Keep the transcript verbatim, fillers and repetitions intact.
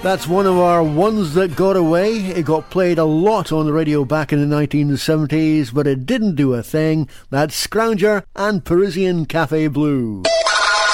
That's one of our ones that got away. It got played a lot on the radio back in the nineteen seventies, but it didn't do a thing. That's Scrounger and Parisian Cafe Blue.